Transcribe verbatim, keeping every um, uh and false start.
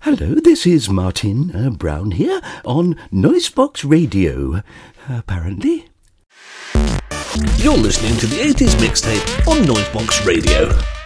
Hello, this is Martin uh, Brown here on Noisebox Radio, apparently. You're listening to the eighties Mixtape on Noisebox Radio.